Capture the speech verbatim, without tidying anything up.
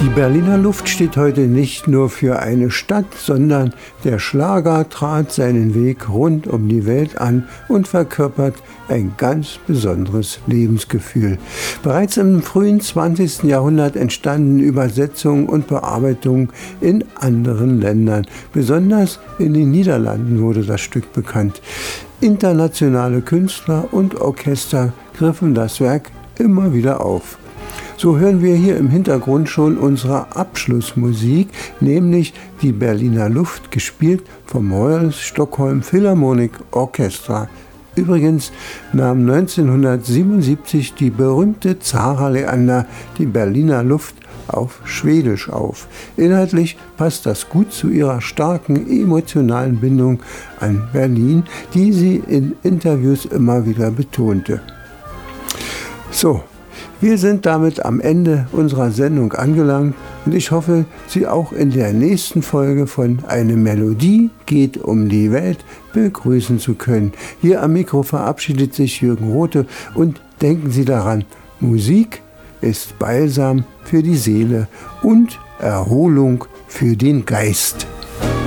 Die Berliner Luft steht heute nicht nur für eine Stadt, sondern der Schlager trat seinen Weg rund um die Welt an und verkörpert ein ganz besonderes Lebensgefühl. Bereits im frühen zwanzigsten Jahrhundert entstanden Übersetzungen und Bearbeitungen in anderen Ländern. Besonders in den Niederlanden wurde das Stück bekannt. Internationale Künstler und Orchester griffen das Werk immer wieder auf. So hören wir hier im Hintergrund schon unsere Abschlussmusik, nämlich die Berliner Luft, gespielt vom Royal Stockholm Philharmonic Orchestra. Übrigens nahm neunzehnhundertsiebenundsiebzig die berühmte Zara Leander die Berliner Luft auf Schwedisch auf. Inhaltlich passt das gut zu ihrer starken emotionalen Bindung an Berlin, die sie in Interviews immer wieder betonte. So. Wir sind damit am Ende unserer Sendung angelangt und ich hoffe, Sie auch in der nächsten Folge von Eine Melodie geht um die Welt begrüßen zu können. Hier am Mikro verabschiedet sich Jürgen Rothe und denken Sie daran, Musik ist Balsam für die Seele und Erholung für den Geist.